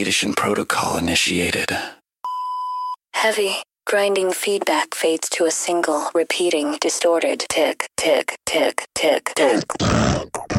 Expedition protocol initiated. Heavy, grinding feedback fades to a single, repeating, distorted tick, tick, tick, tick, tick.